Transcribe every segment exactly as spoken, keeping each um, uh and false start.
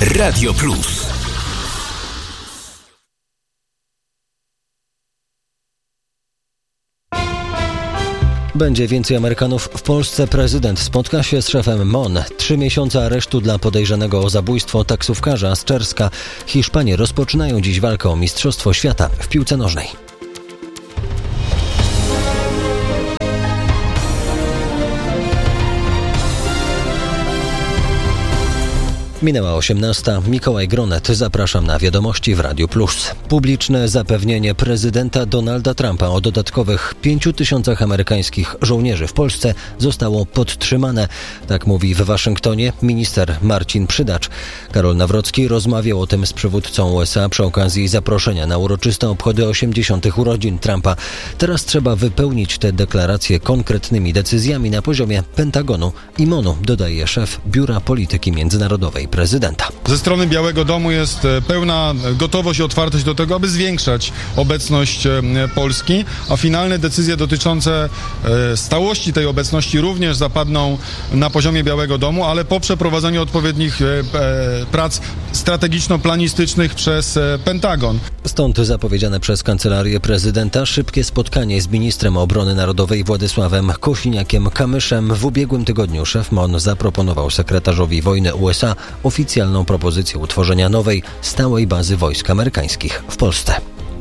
Radio Plus. Będzie więcej Amerykanów w Polsce. Prezydent spotka się z szefem M O N. Trzy miesiące aresztu dla podejrzanego o zabójstwo taksówkarza z Czerska. Hiszpanie rozpoczynają dziś walkę o Mistrzostwo Świata w piłce nożnej. Minęła osiemnasta. Mikołaj Gronet. Zapraszam na wiadomości w Radiu Plus. Publiczne zapewnienie prezydenta Donalda Trumpa o dodatkowych pięciu tysiącach amerykańskich żołnierzy w Polsce zostało podtrzymane. Tak mówi w Waszyngtonie minister Marcin Przydacz. Karol Nawrocki rozmawiał o tym z przywódcą U S A przy okazji zaproszenia na uroczyste obchody osiemdziesiątych urodzin Trumpa. Teraz trzeba wypełnić te deklaracje konkretnymi decyzjami na poziomie Pentagonu i M O N-u, dodaje szef Biura Polityki Międzynarodowej prezydenta. Ze strony Białego Domu jest pełna gotowość i otwartość do tego, aby zwiększać obecność Polski, a finalne decyzje dotyczące stałości tej obecności również zapadną na poziomie Białego Domu, ale po przeprowadzeniu odpowiednich prac strategiczno-planistycznych przez Pentagon. Stąd zapowiedziane przez Kancelarię Prezydenta szybkie spotkanie z ministrem obrony narodowej Władysławem Kosiniakiem-Kamyszem. W ubiegłym tygodniu szef M O N zaproponował sekretarzowi wojny U S A oficjalną propozycję utworzenia nowej, stałej bazy wojsk amerykańskich w Polsce.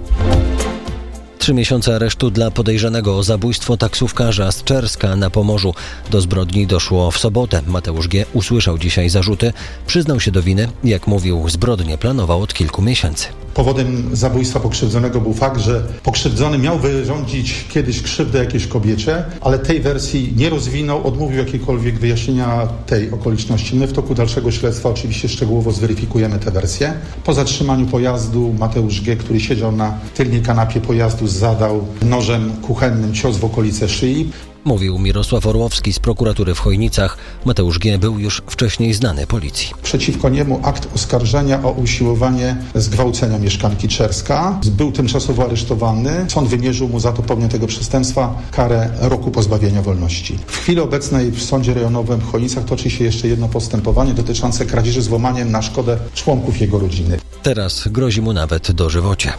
Trzy miesiące aresztu dla podejrzanego o zabójstwo taksówkarza z Czerska na Pomorzu. Do zbrodni doszło w sobotę. Mateusz G. usłyszał dzisiaj zarzuty. Przyznał się do winy. Jak mówił, zbrodnię planował od kilku miesięcy. Powodem zabójstwa pokrzywdzonego był fakt, że pokrzywdzony miał wyrządzić kiedyś krzywdę jakiejś kobiecie, ale tej wersji nie rozwinął, odmówił jakiekolwiek wyjaśnienia tej okoliczności. My w toku dalszego śledztwa oczywiście szczegółowo zweryfikujemy tę wersję. Po zatrzymaniu pojazdu Mateusz G., który siedział na tylnej kanapie pojazdu, zadał nożem kuchennym cios w okolice szyi. Mówił Mirosław Orłowski z prokuratury w Chojnicach. Mateusz G. był już wcześniej znany policji. Przeciwko niemu akt oskarżenia o usiłowanie zgwałcenia mieszkanki Czerska. Był tymczasowo aresztowany. Sąd wymierzył mu za to popełnienie tego przestępstwa karę roku pozbawienia wolności. W chwili obecnej w Sądzie Rejonowym w Chojnicach toczy się jeszcze jedno postępowanie dotyczące kradzieży z włamaniem na szkodę członków jego rodziny. Teraz grozi mu nawet dożywocie.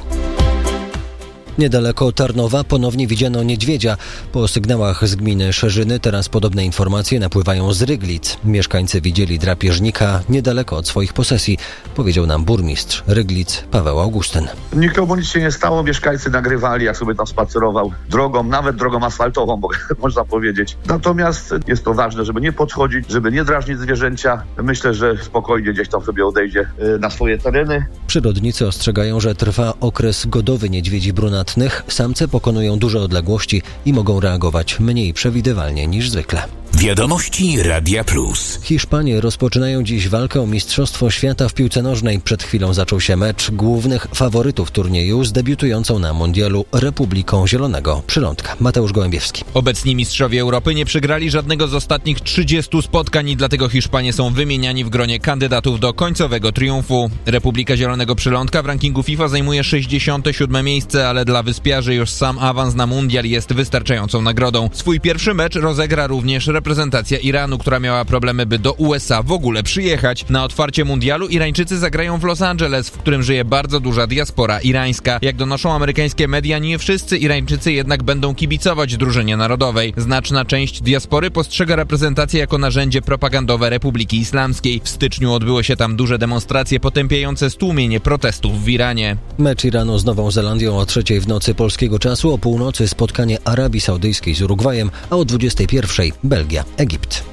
Niedaleko Tarnowa ponownie widziano niedźwiedzia. Po sygnałach z gminy Szerzyny teraz podobne informacje napływają z Ryglic. Mieszkańcy widzieli drapieżnika niedaleko od swoich posesji, powiedział nam burmistrz Ryglic Paweł Augustyn. Nikomu nic się nie stało, mieszkańcy nagrywali, jak sobie tam spacerował drogą, nawet drogą asfaltową, bo można powiedzieć. Natomiast jest to ważne, żeby nie podchodzić, żeby nie drażnić zwierzęcia. Myślę, że spokojnie gdzieś tam sobie odejdzie na swoje tereny. Przyrodnicy ostrzegają, że trwa okres godowy niedźwiedzi brunatnych. Samce pokonują duże odległości i mogą reagować mniej przewidywalnie niż zwykle. Wiadomości Radia Plus. Hiszpanie rozpoczynają dziś walkę o Mistrzostwo Świata w piłce nożnej. Przed chwilą zaczął się mecz głównych faworytów turnieju z debiutującą na mundialu Republiką Zielonego Przylądka. Mateusz Gołębiewski. Obecni mistrzowie Europy nie przegrali żadnego z ostatnich trzydziestu spotkań i dlatego Hiszpanie są wymieniani w gronie kandydatów do końcowego triumfu. Republika Zielonego Przylądka w rankingu FIFA zajmuje sześćdziesiąte siódme miejsce, ale dla wyspiarzy już sam awans na mundial jest wystarczającą nagrodą. Swój pierwszy mecz rozegra również reprezentacja Iranu, która miała problemy, by do U S A w ogóle przyjechać. Na otwarcie mundialu Irańczycy zagrają w Los Angeles, w którym żyje bardzo duża diaspora irańska. Jak donoszą amerykańskie media, nie wszyscy Irańczycy jednak będą kibicować drużynie narodowej. Znaczna część diaspory postrzega reprezentację jako narzędzie propagandowe Republiki Islamskiej. W styczniu odbyły się tam duże demonstracje potępiające stłumienie protestów w Iranie. Mecz Iranu z Nową Zelandią o trzeciej w nocy polskiego czasu, o północy spotkanie Arabii Saudyjskiej z Urugwajem, a o dwudziestej pierwszej Belgia, Egipt.